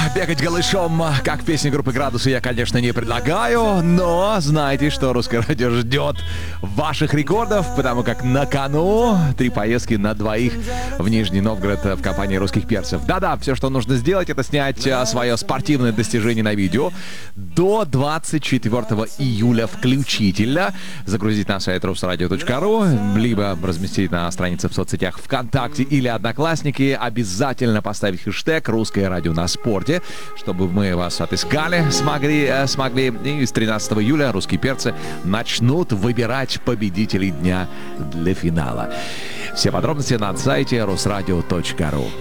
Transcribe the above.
бегать голышом, как в песне группы «Градусы», я, конечно, не предлагаю, но знайте, что Русское радио ждет ваших рекордов, потому как на кону 3 поездки на 2 в Нижний Новгород в компании «Русских перцев». Да-да, все, что нужно сделать, это снять свое спортивное достижение на видео до 24 июля включительно, загрузить на сайт rusradio.ru, либо разместить на странице в соцсетях ВКонтакте или Одноклассники. Обязательно поставить хэштег «Русское радио на спорте», чтобы мы вас отыскали, смогли. И с 13 июля «Русские перцы» начнут выбирать победителей дня для финала. Все подробности на сайте rusradio.ru.